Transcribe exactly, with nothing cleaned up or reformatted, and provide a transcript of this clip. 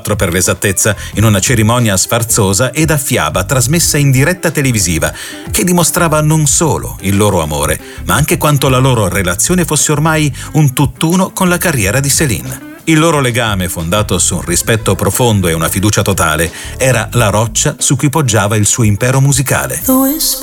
duemilaquattro per l'esattezza, in una cerimonia sfarzosa ed a fiaba trasmessa in diretta televisiva, che dimostrava non solo il loro amore, ma anche quanto la loro relazione fosse ormai un tutt'uno con la carriera di Céline. Il loro legame, fondato su un rispetto profondo e una fiducia totale, era la roccia su cui poggiava il suo impero musicale. The